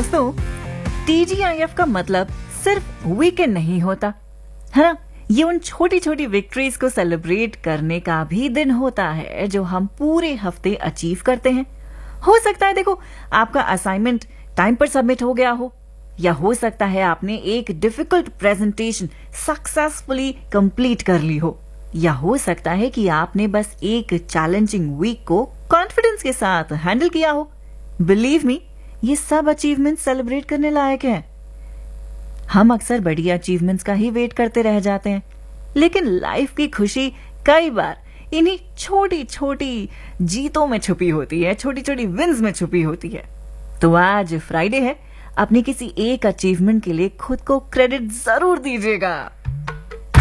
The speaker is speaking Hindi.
दोस्तों, TGIF का मतलब सिर्फ वीकेंड नहीं होता, है ना। ये उन छोटी छोटी विक्ट्रीज को सेलिब्रेट करने का भी दिन होता है जो हम पूरे हफ्ते अचीव करते हैं। हो सकता है देखो, आपका असाइनमेंट टाइम पर सबमिट हो गया हो, या हो सकता है आपने एक डिफिकल्ट प्रेजेंटेशन सक्सेसफुली कंप्लीट कर ली हो, या हो सकता है कि आपने बस एक चैलेंजिंग वीक को कॉन्फिडेंस के साथ हैंडल किया हो। बिलीव मी, ये सब अचीवमेंट सेलिब्रेट करने लायक हैं। हम अक्सर बड़ी अचीवमेंट्स का ही वेट करते रह जाते हैं, लेकिन लाइफ की खुशी कई बार इन्हीं छोटी छोटी जीतों में छुपी होती है, छोटी छोटी विन्स में छुपी होती है। तो आज फ्राइडे है, अपनी किसी एक अचीवमेंट के लिए खुद को क्रेडिट जरूर दीजिएगा।